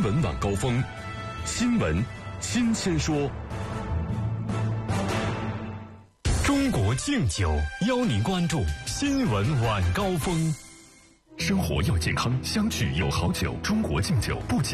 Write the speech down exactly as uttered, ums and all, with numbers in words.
闻晚高峰，新闻新鲜说。中国敬酒邀您关注新闻晚高峰。生活要健康，相聚有好酒。中国敬酒不仅